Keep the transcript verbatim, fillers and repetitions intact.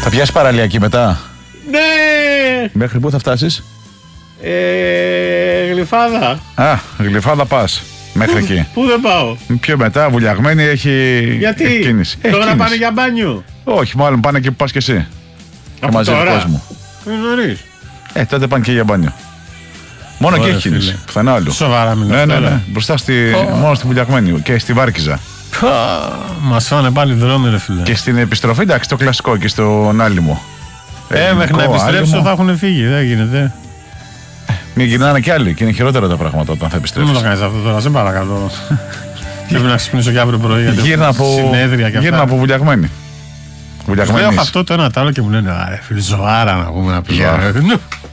Θα πιάσει παραλιακή μετά. Ναι! Μέχρι πού θα φτάσεις? Ε, Γλυφάδα. Α, Γλυφάδα πας. Μέχρι εκεί. Πού δεν πάω? Πιο μετά, Βουλιαγμένη έχει. Γιατί? Έχει κίνηση. Τώρα έχει πάνε για μπάνιο. Όχι, μάλλον πάνε και που πας και εσύ. Από και μαζί τώρα. του κόσμου. Είναι νωρίς. Ε, τότε πάνε και για μπάνιο. Μόνο Ωραία, και έχει κίνηση. φίλε. Πουθενά άλλο. Σοβαρά μιλάς Ναι, ναι, τώρα. ναι. Μπροστά στη. Oh. Μόνο στη Βουλιαγμένη και στη Βάρκιζα. Μας φάνε πάλι δρόμοι, ρε φίλε. Και στην επιστροφή, εντάξει, το κλασικό και στον Άλυμο. Ε, μέχρι να επιστρέψω θα έχουν φύγει, δεν γίνεται. Μην γυρνάνε κι άλλοι και είναι χειρότερα τα πράγματα όταν θα Δεν επιστρέψει. μου το κάνεις αυτό τώρα, σε παρακαλώ. Πρέπει να ξυπνήσω και αύριο πρωί γιατί Γύρνα από, συνέδρια και γύρνα αυτά. από Βουλιαγμένη. Λέω Βουλιαγμένης. αυτό το ένα τ' άλλο και μου λένε, άρε φίλε, ζωάρα να πούμε να πει. Γεια.